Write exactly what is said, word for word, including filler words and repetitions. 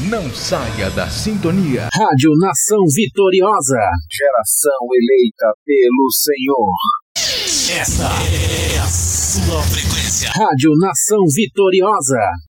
Não saia da sintonia. Rádio Nação Vitoriosa. Geração eleita pelo Senhor. Esta é a sua frequência. Rádio Nação Vitoriosa.